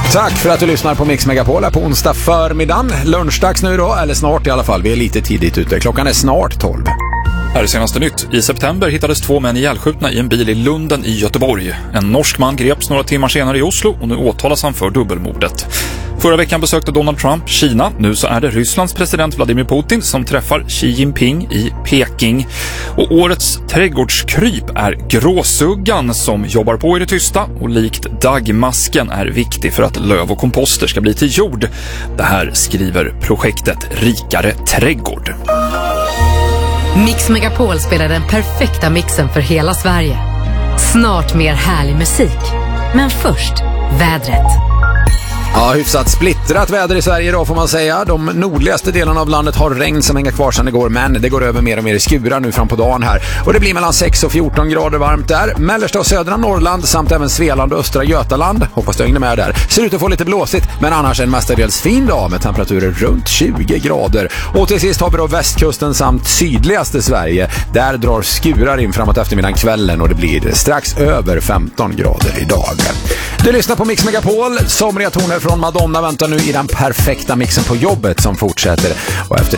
Tack för att du lyssnar på Mix Megapol här på onsdag förmiddagen. Lunchdags nu då, eller snart i alla fall. Vi är lite tidigt ute. Klockan är snart 12. Här är senaste nytt. I september hittades 2 män ihjälskjutna i en bil i Lunden i Göteborg. En norsk man greps några timmar senare i Oslo och nu åtalas han för dubbelmordet. Förra veckan besökte Donald Trump Kina. Nu så är det Rysslands president Vladimir Putin som träffar Xi Jinping i Peking. Och årets trädgårdskryp är gråsuggan som jobbar på i det tysta och likt daggmasken är viktig för att löv och komposter ska bli till jord. Det här skriver projektet Rikare trädgård. Mix Megapol spelar den perfekta mixen för hela Sverige. Snart mer härlig musik. Men först, vädret. Ja, hyfsat splittrat väder i Sverige då får man säga. De nordligaste delarna av landet har regn som hänger kvar sedan igår, men det går över mer och mer i skurar nu fram på dagen här. Och det blir mellan 6 och 14 grader varmt där. Mellersta och södra Norrland samt även Svealand och östra Götaland. Hoppas du hänger med där. Ser ut att få lite blåsigt, men annars en mestadels fin dag med temperaturer runt 20 grader. Och till sist har vi då västkusten samt sydligaste Sverige. Där drar skurar in framåt eftermiddagen kvällen och det blir strax över 15 grader idag. Du lyssnar på Mix Megapol. Somriga toner från Madonna väntar nu i den perfekta mixen på jobbet som fortsätter. Och efter